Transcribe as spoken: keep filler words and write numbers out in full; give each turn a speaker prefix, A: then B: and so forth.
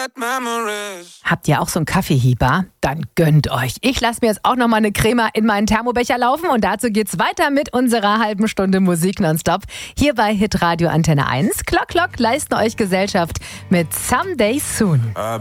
A: Habt ihr auch so einen Kaffeehieber? Dann gönnt euch. Ich lasse mir jetzt auch noch mal eine Crema in meinen Thermobecher laufen und dazu geht's weiter mit unserer halben Stunde Musik nonstop. Hier bei Hitradio Antenne eins. Klock, klock, leisten euch Gesellschaft mit Someday Soon.